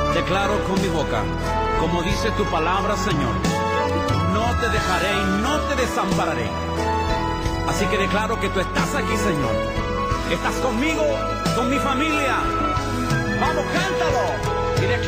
Declaro con mi boca, como dice tu palabra, Señor, no te dejaré y no te desampararé. Así que declaro que tú estás aquí, Señor. Estás conmigo, con mi familia. Vamos, cántalo. Y declara.